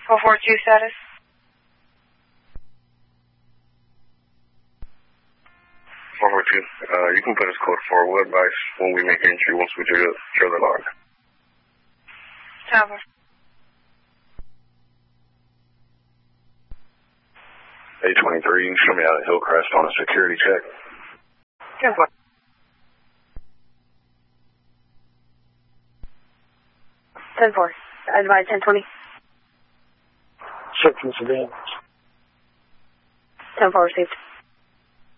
442 status. 442. You can put us code 4. We'll advise when we make entry once we do the log. Tower. 823, you can show me out at Hillcrest on a security check. 10-4. 10-4. Advise 1020. Check from civilian. 10-4 received.